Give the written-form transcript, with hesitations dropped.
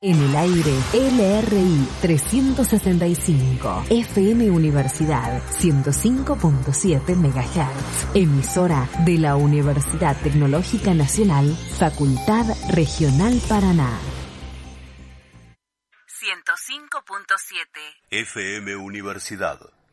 En el aire, LRI 365, FM Universidad 105.7 MHz, emisora de la Universidad Tecnológica Nacional, Facultad Regional Paraná. 105.7 FM Universidad.